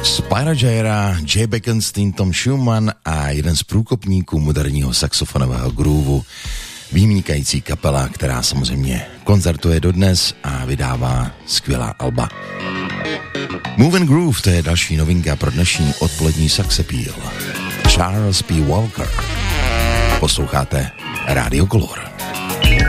Spyro Gyra, Jay Beckenstein, Tom Schumann a jeden z průkopníků moderního saxofonového groovu, vynikající kapela, která samozřejmě koncertuje dodnes a vydává skvělá alba. Move and Groove, to je další novinka pro dnešní odpolední Saxappeal. Charles P. Walker. Posloucháte Radio Color.